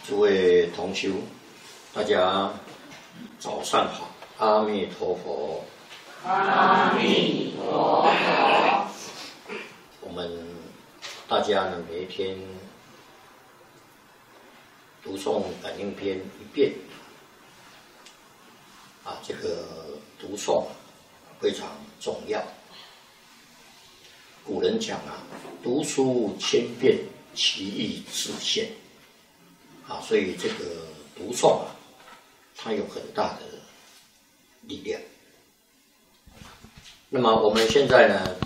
诸位同修，大家早上好，阿弥陀佛。 阿弥陀佛。 我们大家呢，每一天读诵感应篇一遍，这个读诵非常重要。古人讲读书千遍，其义自现。所以这个读诵它有很大的力量。那么我们现在呢，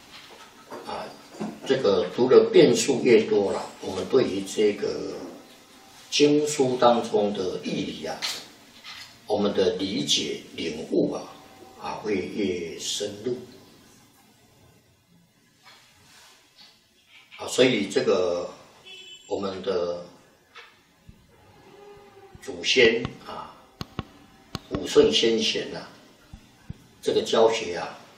这个读的遍数越多了，我们对于这个经书当中的义理我们的理解领悟会越深入。所以这个我们的祖先古圣先贤这个教学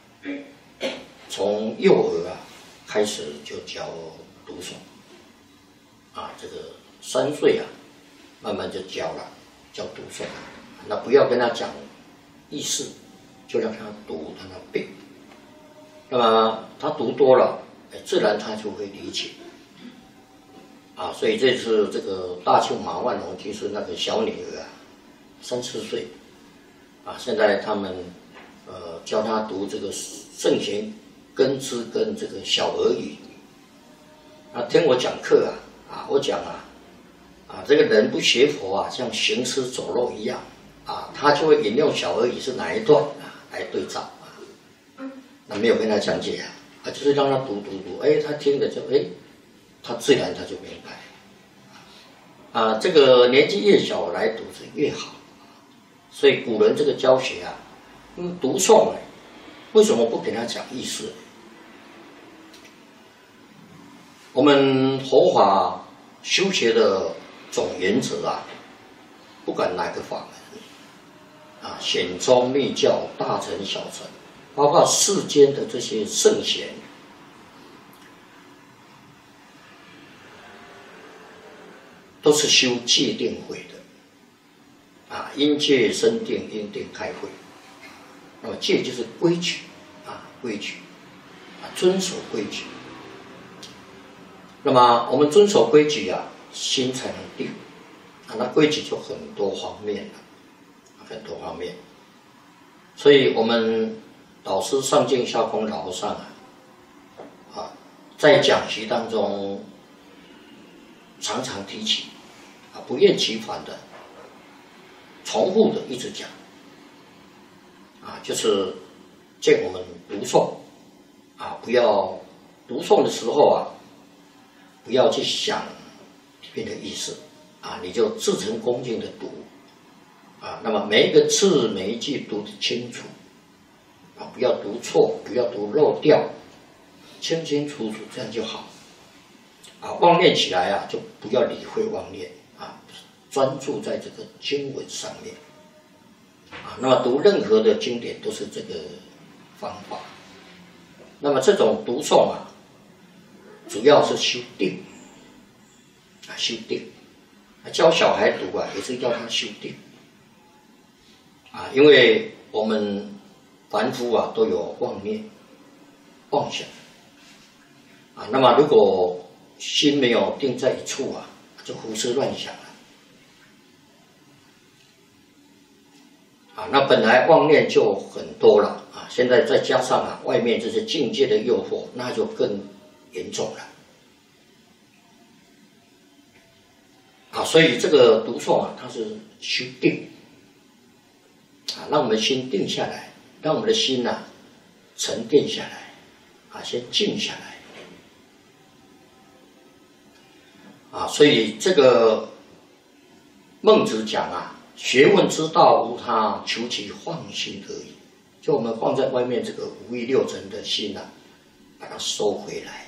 从幼儿开始就教读诵这个3岁慢慢就教了，教读诵。那不要跟他讲意思，就让他读，让他背。那么他读多了，自然他就会理解。所以这次这个大庆马万龙就是那个小女儿3、4岁现在他们教他读这个圣贤根知跟这个小儿语。听我讲课我讲这个人不学佛像行尸走肉一样他就会引用小儿语是哪一段来对照那没有跟他讲解就是让他读，他听的就他自然他就明白这个年纪越小来读是越好。所以古人这个教学读诵为什么不给他讲意思？我们佛法修学的总原则不管哪个法门显宗密教、大乘小乘，包括世间的这些圣贤，都是修戒定慧的因戒生定，因定开慧。那么戒就是规矩规矩遵守规矩。那么我们遵守规矩心才能定那规矩就很多方面很多方面。所以我们导师上净下空老和尚在讲习当中常常提起不厌其烦的重复的一直讲就是见我们读诵不要读诵的时候不要去想里面的意思你就至诚恭敬的读那么每一个字每一句读得清楚不要读错，不要读漏掉，清清楚楚，这样就好妄念起来就不要理会妄念专注在这个经文上面那么读任何的经典都是这个方法。那么这种读诵主要是修定修定教小孩读也是要他修定因为我们凡夫都有妄念妄想那么如果心没有定在一处就胡思乱想了那本来妄念就很多了现在再加上外面这些境界的诱惑，那就更严重了所以这个读诵它是修定让我们心定下来，让我们的心沉淀下来先静下来所以这个孟子讲学问之道无他，求其放心而已。就我们放在外面这个五欲六尘的心把它收回来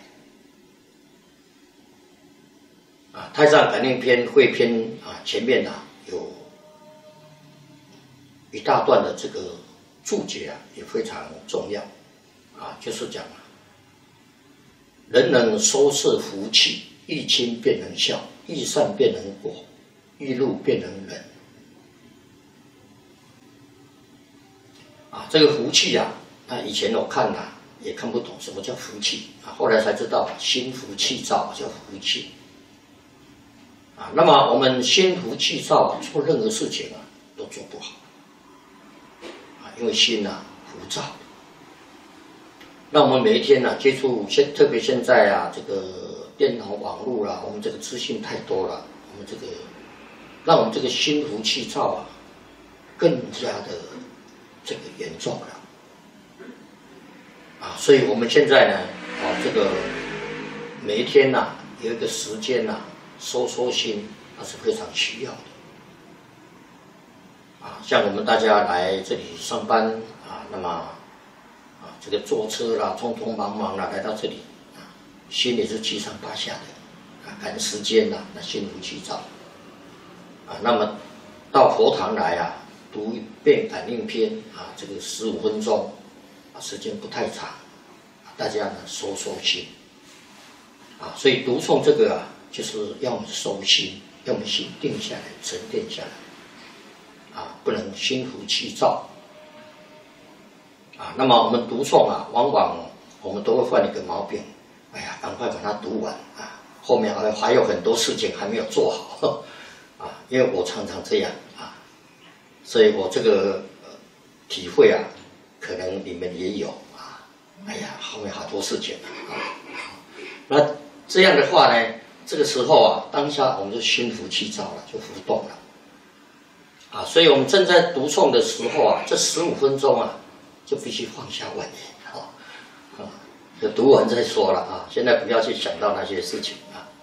太上感应篇汇篇前面有一大段的这个注解也非常重要就是讲人能收摄福气，一亲便能孝，一善便能果， 一路变成人。这个福气啊，以前我看也看不懂什么叫福气后来才知道心浮气躁叫福气那么我们心浮气躁做任何事情都做不好因为心浮躁。那我们每一天接触特别现在这个电脑网络我们这个资讯太多了，我们这个让我们这个心浮气躁更加的这个严重了所以我们现在呢这个每一天有一个时间收心是非常需要的像我们大家来这里上班那么这个坐车匆匆忙忙来到这里心里是七上八下的赶时间那心浮气躁那么到佛堂来读一遍感应篇这个15分钟时间不太长大家收心所以读诵这个就是要我们收心，要我们心定下来沉淀下来不能心浮气躁那么我们读诵往往我们都会犯一个毛病，哎呀赶快把它读完后面还有很多事情还没有做好因为我常常这样所以我这个体会可能你们也有哎呀后面好多事情那这样的话呢，这个时候当下我们就心浮气躁了，就浮动了所以我们正在读诵的时候这15分钟就必须放下玩意就读完再说了现在不要去想到那些事情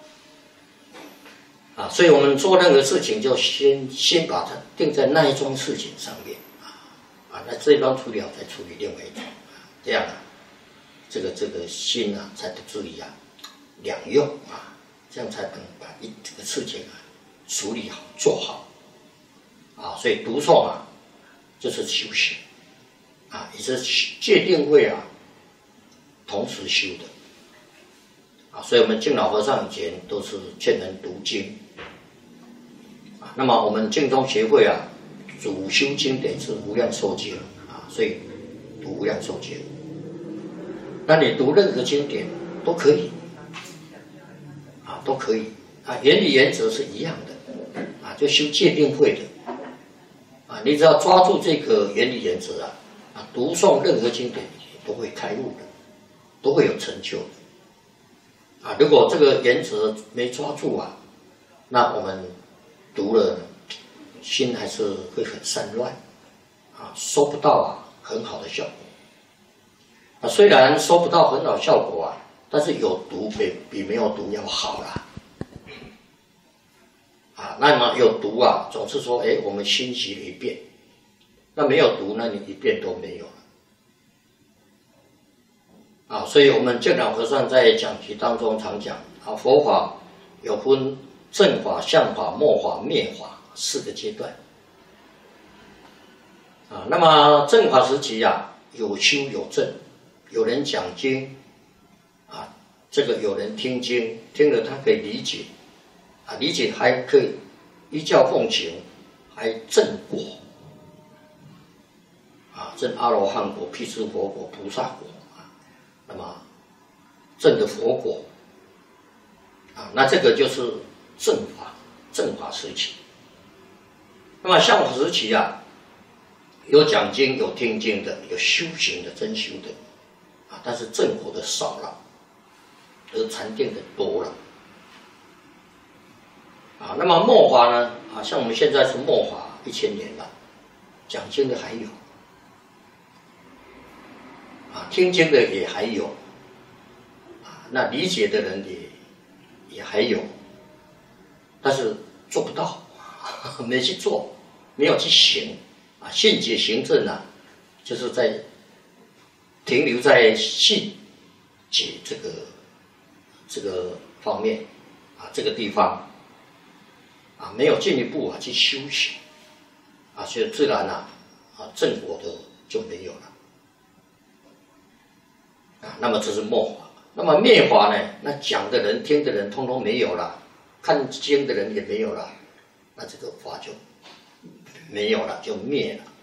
所以我们做任何事情就先把它定在那一桩事情上面那这一桩处理好再处理另外一桩这样这个心才不至于两用这样才能把这个事情处理好做好所以读诵就是修行也是戒定慧同时修的所以我们净老和尚以前都是劝人读经那么我们净宗协会主修经典是无量寿经所以读无量寿经。那你读任何经典都可以都可以原理原则是一样的就修戒定慧的你只要抓住这个原理原则读诵任何经典都会开悟的，都会有成就的如果这个原则没抓住那我们读了心还是会很散乱收不到很好的效果虽然收不到很好效果但是有读比没有读要好啦那么有读总是说我们心习了一遍，那没有读那你一遍都没有了所以我们净老和尚在讲题当中常讲佛法有分正法、相法、末法、灭法4个阶段那么正法时期有修有证，有人讲经这个有人听经，听了他可以理解理解还可以依教奉行，还证果证阿罗汉果、辟支佛果、菩萨果那么证的佛果那这个就是正法时期。那么相法时期有讲经有听经的，有修行的真修的但是正果的少了，而禅定的多了那么末法呢像我们现在是末法1000年了，讲经的还有听经的也还有那理解的人也还有，但是做不到没去做，没有去行信解行证就是在停留在信解这个方面这个地方没有进一步去修行所以自然正果的就没有了那么这是末法。那么灭法呢？那讲的人听的人通通没有了，看经的人也没有了那这个法就没有了，就灭了。